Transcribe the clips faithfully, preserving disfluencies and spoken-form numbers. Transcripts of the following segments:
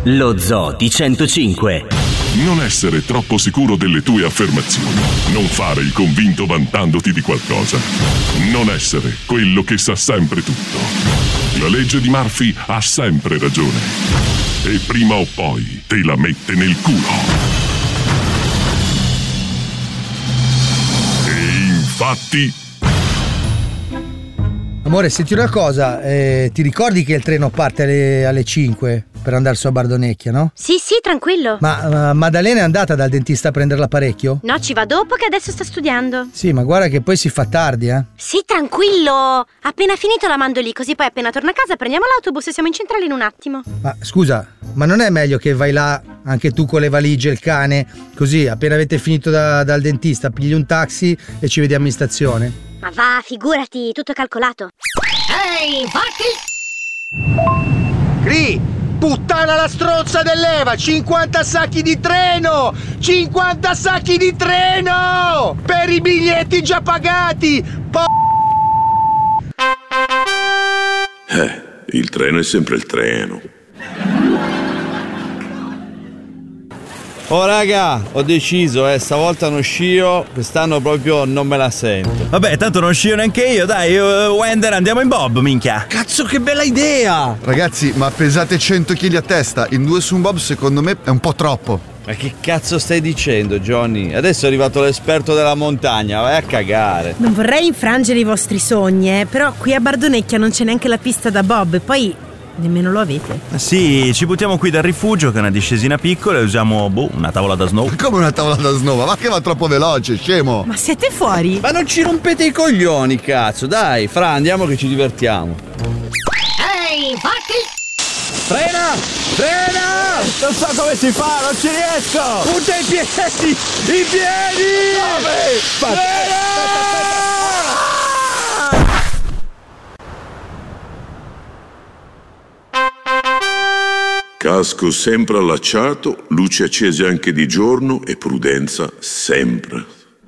Lo Zoo di centocinque. Non essere troppo sicuro delle tue affermazioni. Non fare il convinto vantandoti di qualcosa. Non essere quello che sa sempre tutto. La legge di Murphy ha sempre ragione. E prima o poi te la mette nel culo. E infatti... Amore, senti una cosa, eh, ti ricordi che il treno parte alle, alle cinque per andare su a Bardonecchia, no? Sì, sì, tranquillo. Ma uh, Maddalena è andata dal dentista a prendere l'apparecchio? No, ci va dopo che adesso sta studiando. Sì, ma guarda che poi si fa tardi, eh? Sì, tranquillo. Appena finito la mando lì, così poi appena torna a casa prendiamo l'autobus e siamo in centrale in un attimo. Ma scusa, ma non è meglio che vai là anche tu con le valigie, il cane, così appena avete finito da, dal dentista pigli un taxi e ci vediamo in stazione? Ma va, figurati, tutto calcolato. Ehi, fatti! Cri, puttana la strozza dell'Eva, cinquanta sacchi di treno! cinquanta sacchi di treno! Per i biglietti già pagati! Po- Eh, il treno è sempre il treno. Oh raga, ho deciso, eh, stavolta non scio, quest'anno proprio non me la sento. Vabbè, tanto non scio neanche io, dai, uh, Wender, andiamo in bob, minchia. Cazzo, che bella idea! Ragazzi, ma pesate cento chili a testa, in due su un bob secondo me è un po' troppo. Ma che cazzo stai dicendo, Johnny? Adesso è arrivato l'esperto della montagna, vai a cagare. Non vorrei infrangere i vostri sogni, eh, però qui a Bardonecchia non c'è neanche la pista da bob e poi... nemmeno lo avete. Sì, ci buttiamo qui dal rifugio, che è una discesina piccola, e usiamo, boh, una tavola da snow. Come una tavola da snow? Ma che va troppo veloce, scemo! Ma siete fuori? Ma non ci rompete i coglioni, cazzo, dai, Fra, andiamo che ci divertiamo. Ehi, fatti! Frena! Frena! Non so come si fa, non ci riesco! Punta i piedi! I piedi! Dove? Frena! Casco sempre allacciato, luci accese anche di giorno e prudenza sempre.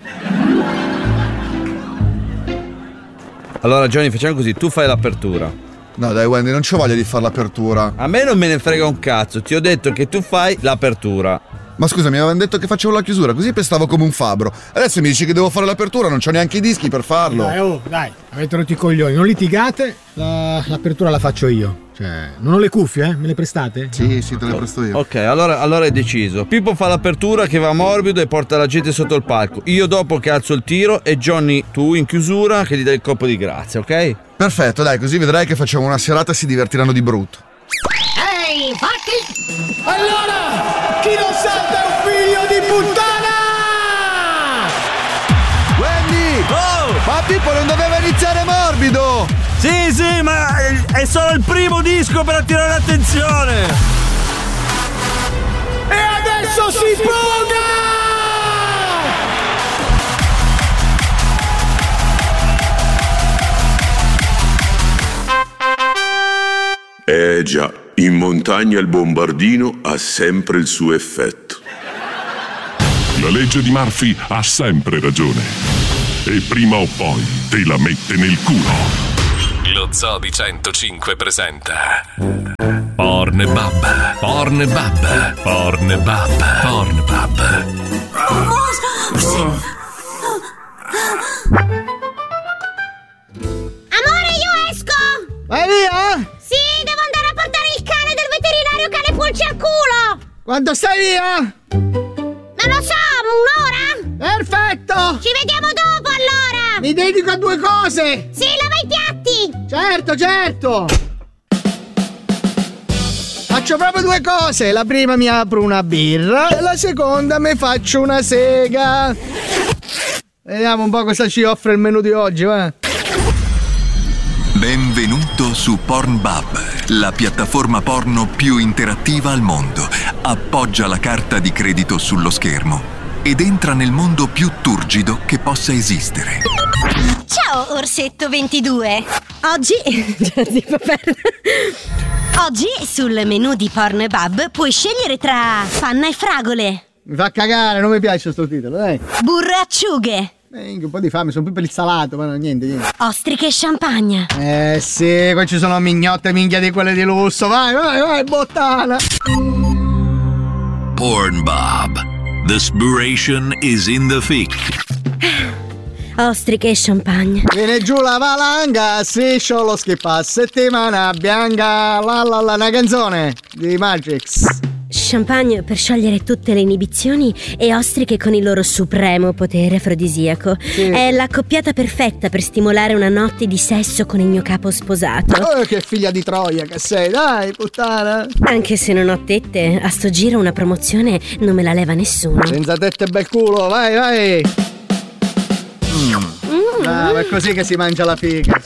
Allora Johnny, facciamo così, tu fai l'apertura. No dai Wendy, non c'ho voglia di fare l'apertura. A me non me ne frega un cazzo, ti ho detto che tu fai l'apertura. Ma scusa, mi avevano detto che facevo la chiusura, così pestavo come un fabbro. Adesso mi dici che devo fare l'apertura, non c'ho neanche i dischi per farlo. Dai, oh, dai, avete rotto i coglioni, non litigate, la, l'apertura la faccio io. Cioè, non ho le cuffie, eh? Me le prestate? Sì, sì, te le presto io. Ok, allora, allora è deciso. Pippo fa l'apertura che va morbido e porta la gente sotto il palco. Io dopo che alzo il tiro e Johnny tu in chiusura che gli dai il colpo di grazia, ok? Perfetto, dai, così vedrai che facciamo una serata e si divertiranno di brutto. Ehi, fatti! Allora, chi non salta è un figlio di puttana! Wendy! Oh! Ma Pippo non doveva iniziare morbido! Sì, sì, ma è solo il primo disco per attirare l'attenzione. E adesso si poga! Eh già, in montagna il bombardino ha sempre il suo effetto. La legge di Murphy ha sempre ragione. E prima o poi te la mette nel culo. Lo Zoo di centocinque presenta Pornbub, Pornbub, Pornbub, Pornbub. Amore, io esco! Vai via? Sì, devo andare a portare il cane del veterinario cane pulci al culo! Quando stai via? Non lo so, un'ora? Perfetto! Ci vediamo dopo allora! Mi dedico a due cose! Sì, lava i piatti! Certo, certo! Faccio proprio due cose! La prima mi apro una birra e la seconda mi faccio una sega! Vediamo un po' cosa ci offre il menù di oggi, va? Benvenuto su Pornbub, la piattaforma porno più interattiva al mondo. Appoggia la carta di credito sullo schermo ed entra nel mondo più turgido che possa esistere. Ciao, Orsetto ventidue! Oggi... Oggi sul menù di Pornbub puoi scegliere tra panna e fragole. Mi fa cagare, non mi piace sto titolo, dai. Burro e acciughe. Eh, un po' di fame, sono più per il salato, ma no, niente, niente. Ostriche e champagne. Eh sì, qua ci sono mignotte minchia di quelle di lusso, vai, vai, vai, bottana. Porn Bob. The inspiration is in the thick. Ostriche e champagne. Viene giù la valanga, striscio lo schippa, settimana bianca, la la la, una canzone di Matrix. Champagne per sciogliere tutte le inibizioni e ostriche con il loro supremo potere afrodisiaco. Sì. È l'accoppiata perfetta per stimolare una notte di sesso con il mio capo sposato. Oh, che figlia di Troia che sei, dai, puttana. Anche se non ho tette, a sto giro una promozione non me la leva nessuno. Senza tette e bel culo, vai, vai. Mm. Ah, è così che si mangia la figa.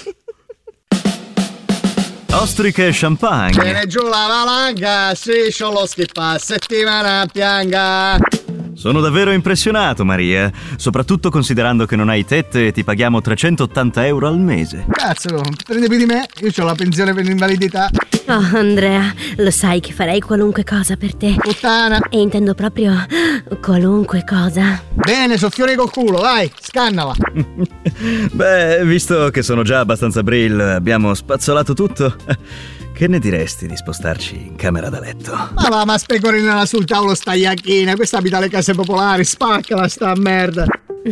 Ostriche e champagne. Viene giù la valanga, striscio lo schippa, settimana bianca. Sono davvero impressionato, Maria, soprattutto considerando che non hai tette e ti paghiamo trecentottanta euro al mese. Cazzo, prende più di me, io ho la pensione per l'invalidità. Oh, Andrea, lo sai che farei qualunque cosa per te. Puttana. E intendo proprio qualunque cosa. Bene, soffione col culo, vai, scannala. Beh, visto che sono già abbastanza brill, abbiamo spazzolato tutto. Che ne diresti di spostarci in camera da letto? Ma va, ma specorinala sul tavolo sta iacchina, questa abita alle case popolari, spaccala sta merda.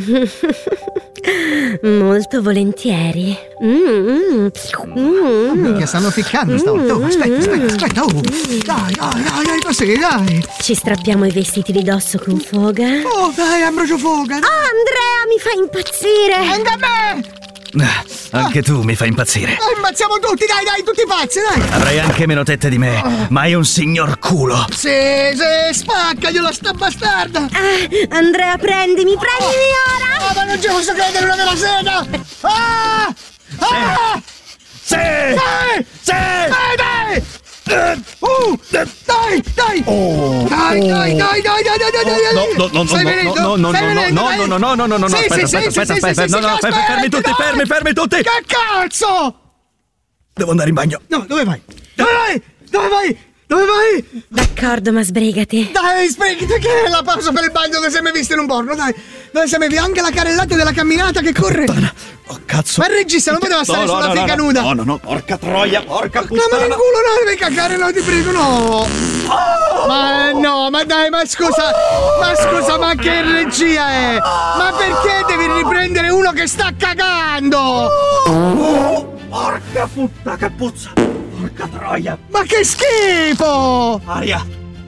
Molto volentieri. Mm, mm. Minchia, stanno ficcando stavolta. Oh, aspetta, aspetta, aspetta. Oh. Dai, dai, dai, dai, prosegui, dai. Ci strappiamo i vestiti di dosso con foga. Oh, dai, Ambrogio Foga. Dai. Oh, Andrea, mi fai impazzire. Anche a me. Ah, anche ah. tu mi fai impazzire. Dai, impazziamo tutti, dai, dai, tutti pazzi, dai. Avrei anche meno tette di me, oh. ma hai un signor culo. Sì, sì, spaccagliela sta bastarda. Ah, Andrea, prendimi, prendimi oh. ora. Oh, ma non ci posso credere, una della sega. Ah! Ah! Sì! Sì! Sì! Dai, dai! Uh, dai, dai! Oh, dai, dai, dai, dai, dai, dai, dai, dai! No, no, no, Stai no, venendo? no, no, Stai no, venendo, no, dai? no, no, no, no, no, no, Sì, aspetta, sì, aspetta, sì, aspetta, sì, aspetta, sì, no, sì, no, aspetta, fermi tutti, dai. fermi, fermi tutti! Che cazzo? Devo andare in bagno. No, dove vai? Dove vai? Dove vai? Dove vai? D'accordo, ma sbrigati. Dai, sbrigati, che è la pausa per il bagno dove sei mai visto in un porno, dai. Dove sei mai visto anche la carrellata della camminata che corre. Puttana. Oh, cazzo. Ma il regista non poteva stare no, sulla no, fica no, nuda. No, no, no, porca troia, porca puttana. No, ma in culo no, devi cagare, no, ti prego, no. Oh. Ma no, ma dai, ma scusa. Ma scusa, ma che regia è? Ma perché devi riprendere uno che sta cagando? Oh, porca puttana, che puzza. Porca troia. Ma che schifo. Aria.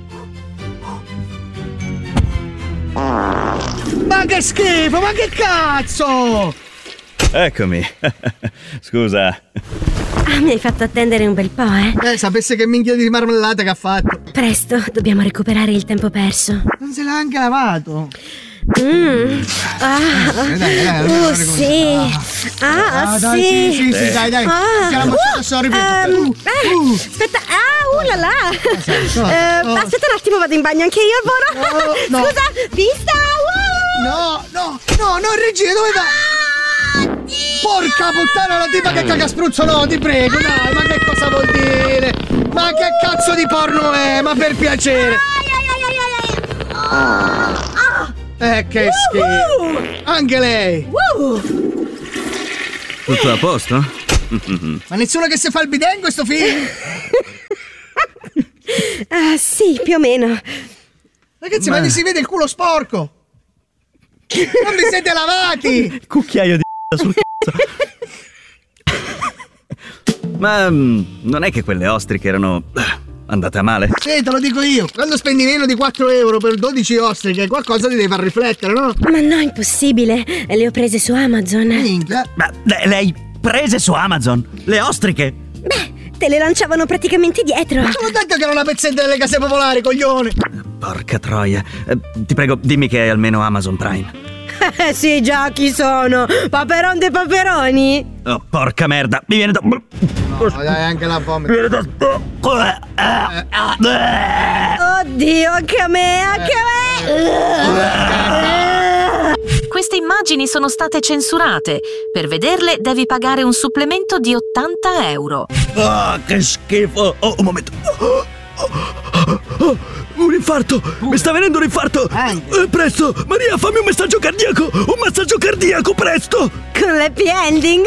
Ma che schifo, ma che cazzo! Eccomi. Scusa. Ah, mi hai fatto attendere un bel po', eh? Eh, sapesse che minchia di marmellata che ha fatto. Presto, dobbiamo recuperare il tempo perso. Non se l'ha anche lavato. Mm. Ah, dai, dai, dai, uh, dai, sì. Ah, ah, sì. Dai, sì, sì, sì, eh. dai, dai. Ah. Ce la faccio, sorry, um, uh, uh. Aspetta, ah, uh là là. Oh, uh, oh. Aspetta un attimo, vado in bagno anche io, Alvoro. Oh, no. Scusa, vista. Uh. No, no, no, no, regia, dove vai? Ah, porca puttana, la tipa che caga spruzzo, no, ti prego, dai, ma che cosa vuol dire? Ma che cazzo di porno è? Ma per piacere. Eh, che schifo. Anche lei. Tutto a posto? Ma nessuno che si fa il bidet in questo film? Ah, sì, più o meno. Ragazzi, ma, ma vi si vede il culo sporco. Non vi siete lavati. Cucchiaio di sul cazzo. Ma um, non è che quelle ostriche erano andate a male? Sì, te lo dico io. Quando spendi meno di quattro euro per dodici ostriche, qualcosa ti deve far riflettere, no? Ma no, impossibile. Le ho prese su Amazon. Minchia. Ma le, le hai prese su Amazon? Le ostriche? Beh, te le lanciavano praticamente dietro. Ma te l'ho detto che era una pezzetta delle case popolari, coglione. Porca troia. Eh, ti prego, dimmi che hai almeno Amazon Prime. Eh sì, già, chi sono? Paperon dei paperoni? Oh, porca merda, mi viene da... No, dai, anche la fame. Mi viene da... Oddio, anche a me, anche a me! Queste immagini sono state censurate. Per vederle devi pagare un supplemento di ottanta euro. Ah, che schifo! Oh, un momento. Oh, oh, oh, un infarto! Mi sta venendo un infarto! Eh, presto! Maria, fammi un messaggio cardiaco! Un massaggio cardiaco, presto! Con l'happy ending!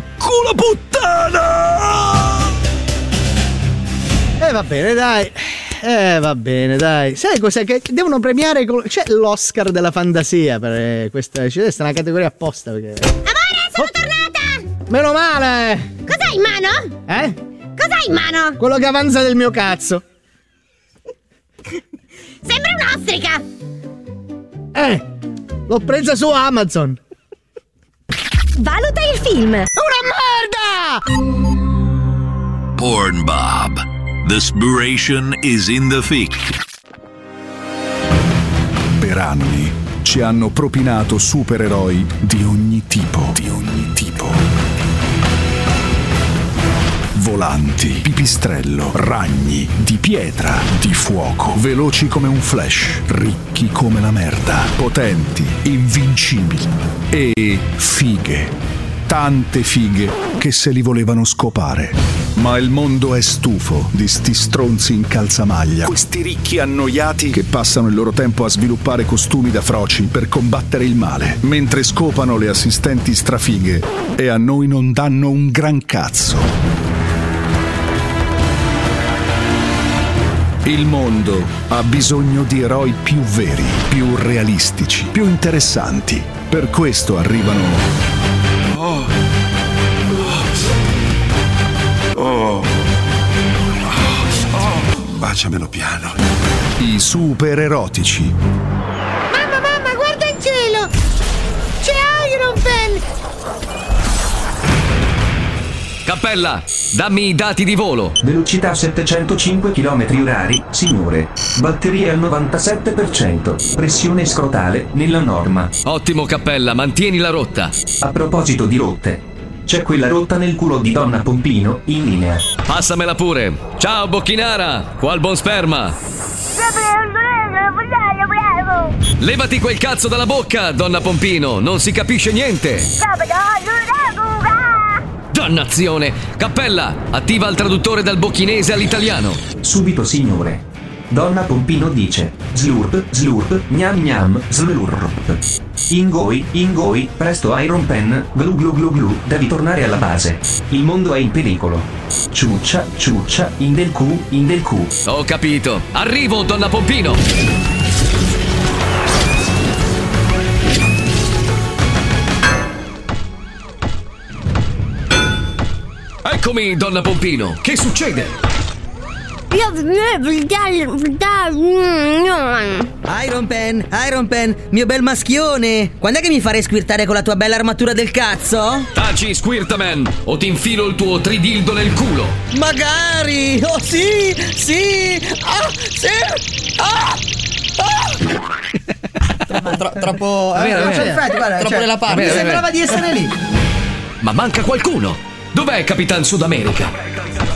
Vaffanculo puttana! Eh, va bene, dai. Eh, va bene, dai. Sai cos'è che devono premiare? Col... C'è l'Oscar della fantasia per eh, questa. C'è una categoria apposta perché. Amore, sono oh. tornata! Meno male! Cos'hai in mano? Eh? Cos'hai in mano? Quello che avanza del mio cazzo. Sembra un'ostrica! Eh! L'ho presa su Amazon! Valuta il film! Una merda! Pornbub. The spiration is in the fic. Per anni ci hanno propinato supereroi di ogni tipo, di ogni tipo. Volanti, pipistrello, ragni, di pietra, di fuoco, veloci come un flash, ricchi come la merda, potenti, invincibili e fighe. Tante fighe che se li volevano scopare. Ma il mondo è stufo di sti stronzi in calzamaglia, questi ricchi annoiati che passano il loro tempo a sviluppare costumi da froci per combattere il male, mentre scopano le assistenti strafighe e a noi non danno un gran cazzo. Il mondo ha bisogno di eroi più veri, più realistici, più interessanti. Per questo arrivano... Oh. Oh. Oh. Baciamelo piano. I super erotici. Mamma, mamma, guarda in cielo! C'è Iron Man! Cappella, dammi i dati di volo. Velocità settecentocinque chilometri orari, signore. Batteria al novantasette per cento. Pressione scrotale nella norma. Ottimo, Cappella, mantieni la rotta. A proposito di rotte, c'è quella rotta nel culo di Donna Pompino in linea. Passamela pure. Ciao, bocchinara. Qua il buon sperma. Levati quel cazzo dalla bocca, Donna Pompino. Non si capisce niente. Dannazione! Cappella, attiva il traduttore dal bocchinese all'italiano. Subito, signore. Donna Pompino dice slurp, slurp, gnam gnam, slurp. Ingoi, ingoi, presto Iron Pen, glu glu glu glu, devi tornare alla base. Il mondo è in pericolo. Ciuccia, ciuccia, in del cu, in del cu. Ho capito. Arrivo, Donna Pompino! Eccomi, Donna Pompino. Che succede? Iron Pen, Iron Pen, mio bel maschione. Quando è che mi farei squirtare con la tua bella armatura del cazzo? Taci, Squirtaman, o ti infilo il tuo tridildo nel culo. Magari! Oh sì, sì! Ah, sì! Ah! Ah! Tro- troppo È vero, eh, è vero. perfetto, guarda, Troppo cioè, nella parte. mi È vero, è sembrava vero. di essere lì. Ma manca qualcuno. Dov'è Capitan Sud America?